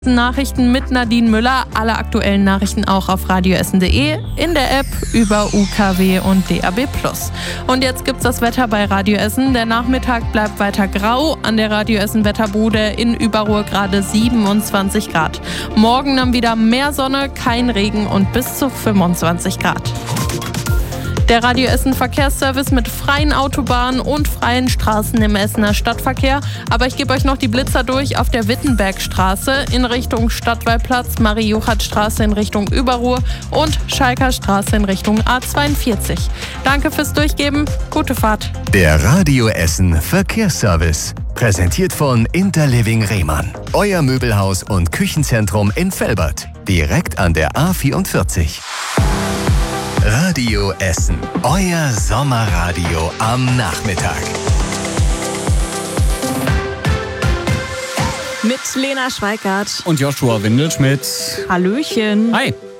Nachrichten mit Nadine Müller. Alle aktuellen Nachrichten auch auf radioessen.de, in der App, über UKW und DAB+. Und jetzt gibt's das Wetter bei Radio Essen. Der Nachmittag bleibt weiter grau. An der Radio Essen Wetterbude in Überruhr gerade 27 Grad. Morgen dann wieder mehr Sonne, kein Regen und bis zu 25 Grad. Der Radio Essen Verkehrsservice mit freien Autobahnen und freien Straßen im Essener Stadtverkehr. Aber ich gebe euch noch die Blitzer durch auf der Wittenbergstraße in Richtung Stadtwallplatz, Marie-Juchat-Straße in Richtung Überruhr und Schalker Straße in Richtung A42. Danke fürs Durchgeben, gute Fahrt. Der Radio Essen Verkehrsservice. Präsentiert von Interliving Rehmann. Euer Möbelhaus und Küchenzentrum in Velbert. Direkt an der A44. Radio Essen. Euer Sommerradio am Nachmittag. Mit Lena Schweikart und Joshua Windelschmidt. Hallöchen. Hi.